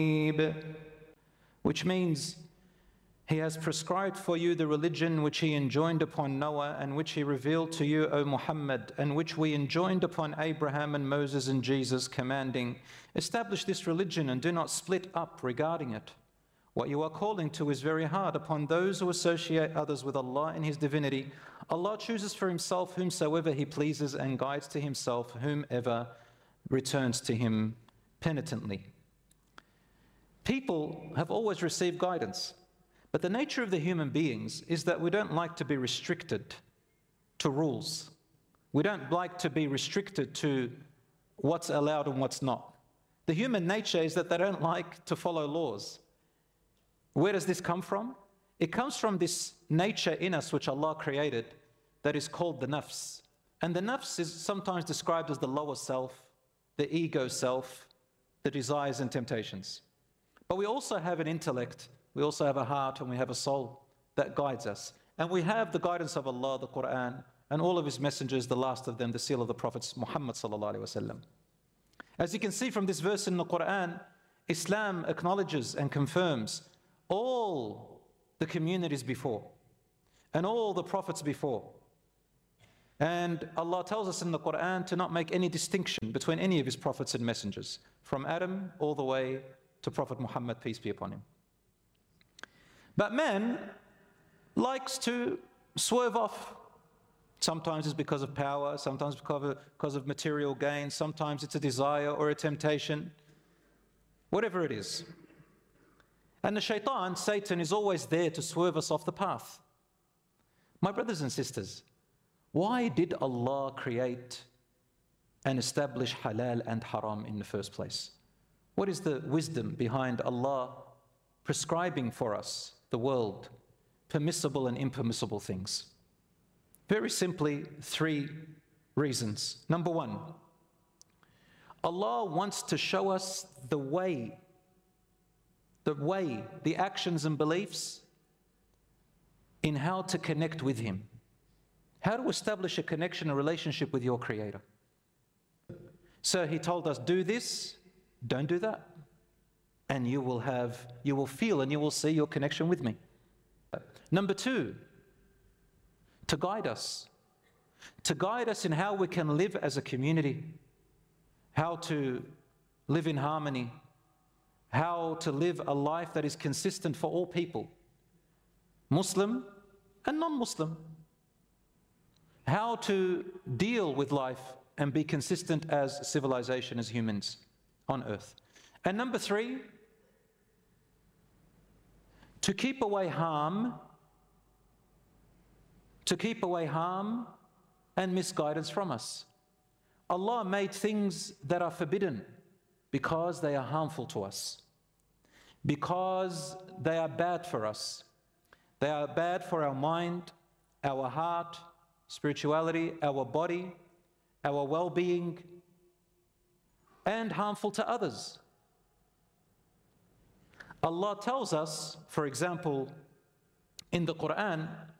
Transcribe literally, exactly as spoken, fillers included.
which means He has prescribed for you the religion which He enjoined upon Noah and which He revealed to you, O Muhammad, and which we enjoined upon Abraham and Moses and Jesus, commanding, establish this religion and do not split up regarding it. What you are calling to is very hard upon those who associate others with Allah in His divinity. Allah chooses for Himself whomsoever He pleases and guides to Himself whomever returns to Him penitently. People have always received guidance, but the nature of the human beings is that we don't like to be restricted to rules. We don't like to be restricted to what's allowed and what's not. The human nature is that they don't like to follow laws. Where does this come from? It comes from this nature in us which Allah created that is called the nafs. And the nafs is sometimes described as the lower self, the ego self, the desires and temptations. But we also have an intellect, we also have a heart, and we have a soul that guides us. And we have the guidance of Allah, the Quran, and all of His messengers, the last of them, the seal of the Prophet Muhammad sallallahu alaihi wasallam. As you can see from this verse in the Quran, Islam acknowledges and confirms all the communities before and all the prophets before. And Allah tells us in the Quran to not make any distinction between any of His prophets and messengers, from Adam all the way to Prophet Muhammad, peace be upon him. But man likes to swerve off. Sometimes it's because of power, sometimes because of, because of material gain, sometimes it's a desire or a temptation, whatever it is. And the shaitan, Satan, is always there to swerve us off the path. My brothers and sisters, why did Allah create and establish halal and haram in the first place? What is the wisdom behind Allah prescribing for us, the world, permissible and impermissible things? Very simply, three reasons. Number one, Allah wants to show us the way, the way, the actions and beliefs in how to connect with Him. How to establish a connection, a relationship with your Creator. So He told us, do this, don't do that, and you will have, you will feel and you will see your connection with me. Number two, to guide us. To guide us in how we can live as a community, how to live in harmony, how to live a life that is consistent for all people, Muslim and non-Muslim. How to deal with life and be consistent as civilization, as humans on earth. And number three, to keep away harm, to keep away harm and misguidance from us. Allah made things that are forbidden because they are harmful to us, because they are bad for us. They are bad for our mind, our heart, spirituality, our body, our well-being, and harmful to others. Allah tells us, for example, in the Quran,